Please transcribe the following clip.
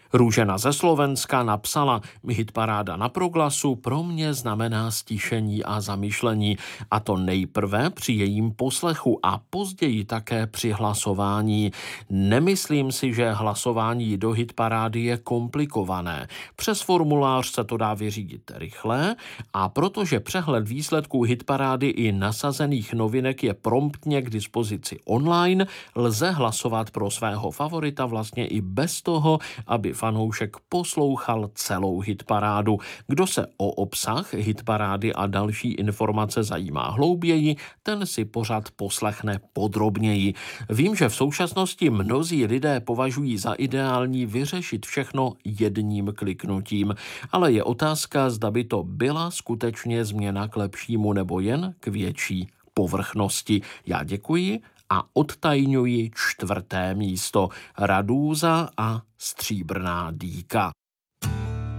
Růžena ze Slovenska napsala: hitparáda na Proglasu pro mě znamená stišení a zamyšlení, a to nejprve při jejím poslechu a později také při hlasování. Nemyslím si, že hlasování do hitparády je komplikované. Přes formulář se to dá vyřídit rychle, a protože přehled výsledků hitparády i nasazených novinek je promptně k dispozici online, lze hlasovat pro svého favorita vlastně i bez toho, aby fanoušek poslouchal celou hitparádu. Kdo se o obsah hitparády a další informace zajímá hlouběji, ten si pořad poslechne podrobněji. Vím, že v současnosti mnozí lidé považují za ideální vyřešit všechno jedním kliknutím, ale je otázka, zda by to byla skutečně změna k lepšímu nebo jen k větší povrchnosti. Já děkuji a odtajňuji 4. místo. Radúza a Stříbrná dýka.